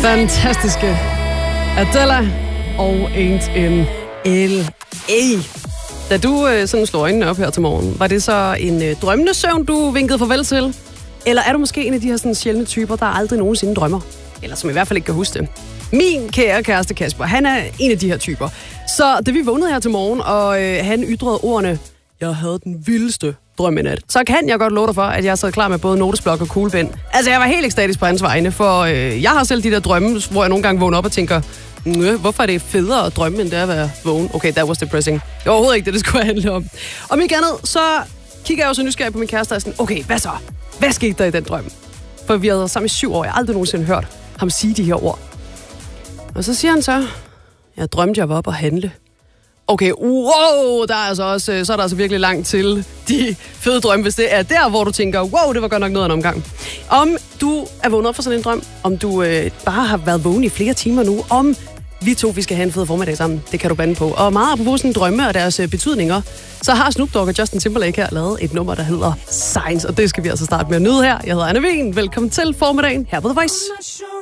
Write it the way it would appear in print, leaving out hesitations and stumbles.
Fantastiske Adele og Ain't in L.A. Da du sådan slår øjnene op her til morgen, var det så en drømmende søvn, du vinkede farvel til? Eller er du måske en af de her sådan sjældne typer, der aldrig nogensinde drømmer? Eller som i hvert fald ikke kan huske det. Min kære kæreste Kasper, han er en af de her typer. Så da vi vågnede her til morgen, og han ytrede ordene, jeg havde den vildeste drøm i nat, så kan jeg godt love dig for, at jeg sad klar med både notesblok og kuglepen. Altså, jeg var helt ekstatisk på hans vegne, for jeg har selv de der drømme, hvor jeg nogle gange vågner op og tænker, hvorfor er det federe at drømme, end det at være vågen? Okay, that was depressing. Det var overhovedet ikke det skulle handle om. Om ikke andet, så kigger jeg jo så nysgerrig på min kæreste og sådan, okay, hvad så? Hvad skete der i den drøm? For vi havde været sammen i 7 år, jeg har aldrig nogensinde hørt ham sige de her ord. Og så siger han så, jeg drømte, jeg var oppe at handle. Okay, wow, der er altså også, så er der altså virkelig langt til de fede drømme, hvis det er der, hvor du tænker, wow, det var godt nok noget af en omgang. Om du er vågnet op for sådan en drøm, om du bare har været vågen i flere timer nu, om vi to, vi skal have en fed formiddag sammen, det kan du bande på. Og meget apropos sådan drømme og deres betydninger, så har Snoop Dogg og Justin Timberlake her lavet et nummer, der hedder Signs, og det skal vi altså starte med at nyde her. Jeg hedder Anna Wien, velkommen til formiddagen her på The Voice.